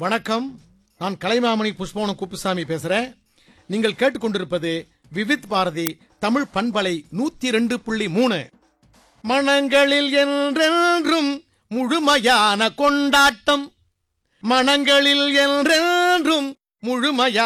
வணக்கம். நான் கலைமாமணி புஷ்பவனம் குப்புசாமி பேசுறேன். நீங்கள் கேட்டுக்கொண்டிருப்பது விவித் பாரதி தமிழ் பண்பலை 102.3. மனங்களில் என்றென்றும் முழுமையான கொண்டாட்டம், மனங்களில் என்றென்றும் முழுமையான